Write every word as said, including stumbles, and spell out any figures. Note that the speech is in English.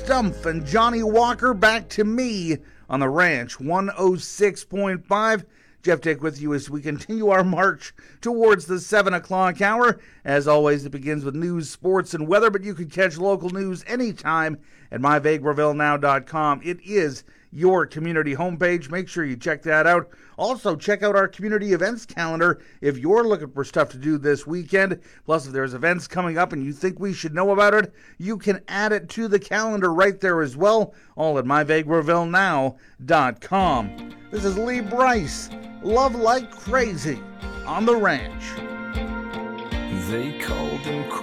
Stumpf and Johnny Walker, Back to Me on the Ranch one oh six point five. Jeff Dick with you as we continue our march towards the seven o'clock hour. As always, it begins with news, sports, and weather, but you can catch local news anytime at my vegreville now dot com. It is your community homepage. Make sure you check that out. Also, check out our community events calendar if you're looking for stuff to do this weekend. Plus, if there's events coming up and you think we should know about it, you can add it to the calendar right there as well, all at my vegreville now dot com. This is Lee Bryce, Love Like Crazy on the Ranch. They called him